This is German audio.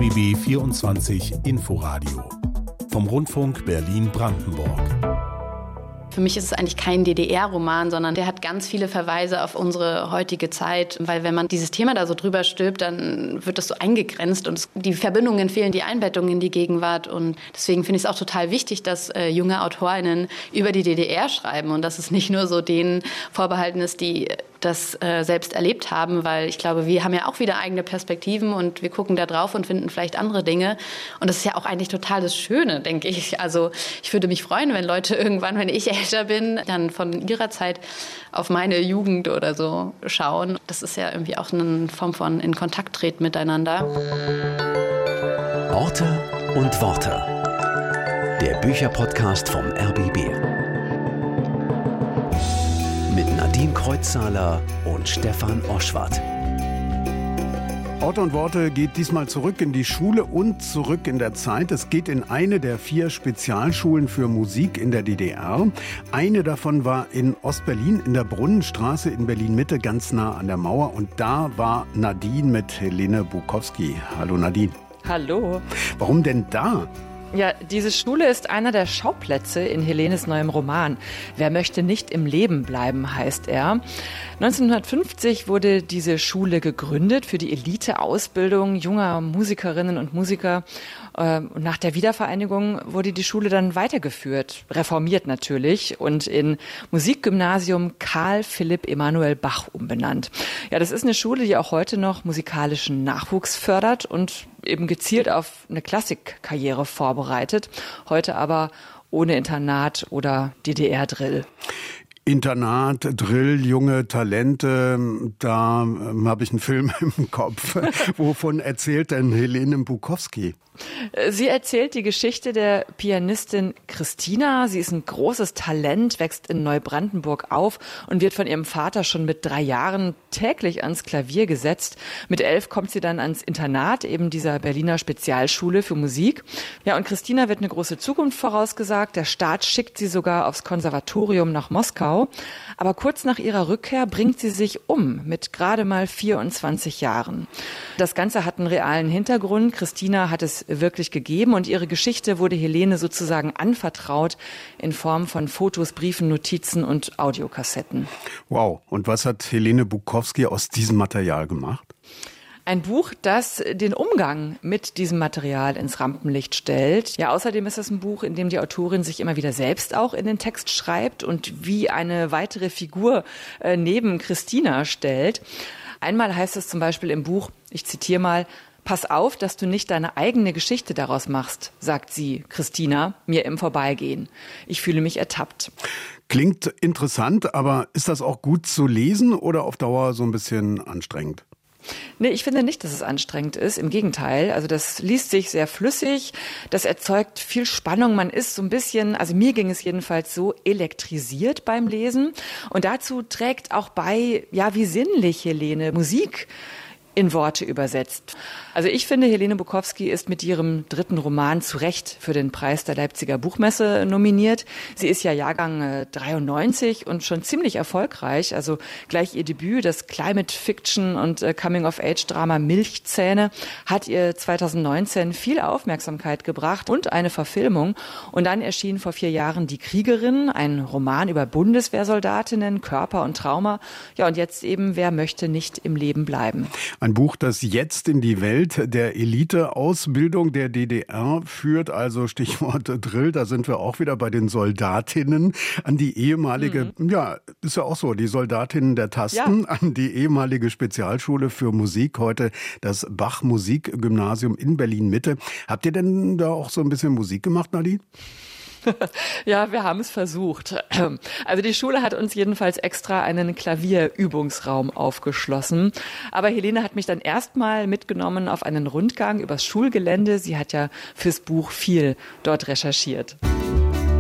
RBB 24 Inforadio vom Rundfunk Berlin-Brandenburg. Für mich ist es eigentlich kein DDR-Roman, sondern der hat ganz viele Verweise auf unsere heutige Zeit. Weil wenn man dieses Thema da so drüber stülpt, dann wird das so eingegrenzt und die Verbindungen fehlen, die Einbettung in die Gegenwart. Und deswegen finde ich es auch total wichtig, dass junge AutorInnen über die DDR schreiben und dass es nicht nur so denen vorbehalten ist, die das selbst erlebt haben, weil ich glaube, wir haben ja auch wieder eigene Perspektiven und wir gucken da drauf und finden vielleicht andere Dinge. Und das ist ja auch eigentlich total das Schöne, denke ich. Also ich würde mich freuen, wenn Leute irgendwann, wenn ich älter bin, dann von ihrer Zeit auf meine Jugend oder so schauen. Das ist ja irgendwie auch eine Form von in Kontakt treten miteinander. Orte und Worte. Der Bücherpodcast vom RBB. Mit Nadine Kreuzzahler und Stefan Oschwart. Orte und Worte geht diesmal zurück in die Schule und zurück in der Zeit. Es geht in eine der 4 Spezialschulen für Musik in der DDR. Eine davon war in Ostberlin in der Brunnenstraße in Berlin-Mitte, ganz nah an der Mauer. Und da war Nadine mit Helene Bukowski. Hallo Nadine. Hallo. Warum denn da? Ja, diese Schule ist einer der Schauplätze in Helenes neuem Roman. Wer möchte nicht im Leben bleiben, heißt er. 1950 wurde diese Schule gegründet für die Elite-Ausbildung junger Musikerinnen und Musiker. Nach der Wiedervereinigung wurde die Schule dann weitergeführt, reformiert natürlich und in Musikgymnasium Karl Philipp Emanuel Bach umbenannt. Ja, das ist eine Schule, die auch heute noch musikalischen Nachwuchs fördert und eben gezielt auf eine Klassikkarriere vorbereitet. Heute aber ohne Internat oder DDR-Drill. Internat, Drill, junge Talente, da habe ich einen Film im Kopf. Wovon erzählt denn Helene Bukowski? Sie erzählt die Geschichte der Pianistin Christina. Sie ist ein großes Talent, wächst in Neubrandenburg auf und wird von ihrem Vater schon mit 3 Jahren täglich ans Klavier gesetzt. Mit 11 kommt sie dann ans Internat, eben dieser Berliner Spezialschule für Musik. Ja, und Christina wird eine große Zukunft vorausgesagt. Der Staat schickt sie sogar aufs Konservatorium nach Moskau. Aber kurz nach ihrer Rückkehr bringt sie sich um, mit gerade mal 24 Jahren. Das Ganze hat einen realen Hintergrund. Christina hat es wirklich gegeben und ihre Geschichte wurde Helene sozusagen anvertraut in Form von Fotos, Briefen, Notizen und Audiokassetten. Wow, und was hat Helene Bukowski aus diesem Material gemacht? Ein Buch, das den Umgang mit diesem Material ins Rampenlicht stellt. Ja, außerdem ist es ein Buch, in dem die Autorin sich immer wieder selbst auch in den Text schreibt und wie eine weitere Figur neben Christina stellt. Einmal heißt es zum Beispiel im Buch, ich zitiere mal, „Pass auf, dass du nicht deine eigene Geschichte daraus machst“, sagt sie, Christina, mir im Vorbeigehen. Ich fühle mich ertappt. Klingt interessant, aber ist das auch gut zu lesen oder auf Dauer so ein bisschen anstrengend? Nee, ich finde nicht, dass es anstrengend ist. Im Gegenteil. Also das liest sich sehr flüssig. Das erzeugt viel Spannung. Man ist so ein bisschen, also mir ging es jedenfalls so, elektrisiert beim Lesen. Und dazu trägt auch bei, ja, wie sinnlich Helene Musik in Worte übersetzt. Also ich finde, Helene Bukowski ist mit ihrem 3. Roman zu Recht für den Preis der Leipziger Buchmesse nominiert. Sie ist ja Jahrgang 93 und schon ziemlich erfolgreich. Also gleich ihr Debüt, das Climate-Fiction und Coming-of-Age-Drama Milchzähne, hat ihr 2019 viel Aufmerksamkeit gebracht und eine Verfilmung. Und dann erschien vor 4 Jahren Die Kriegerin, ein Roman über Bundeswehrsoldatinnen, Körper und Trauma. Ja, und jetzt eben, wer möchte nicht im Leben bleiben? Ein Buch, das jetzt in die Welt der Elite-Ausbildung der DDR führt, also Stichwort Drill, da sind wir auch wieder bei den Soldatinnen, an die ehemalige, ja, ist ja auch so, die Soldatinnen der Tasten, ja, an die ehemalige Spezialschule für Musik, heute das Bach-Musikgymnasium in Berlin-Mitte. Habt ihr denn da auch so ein bisschen Musik gemacht, Nadine? Ja, wir haben es versucht. Also die Schule hat uns jedenfalls extra einen Klavierübungsraum aufgeschlossen. Aber Helene hat mich dann erstmal mitgenommen auf einen Rundgang übers Schulgelände. Sie hat ja fürs Buch viel dort recherchiert.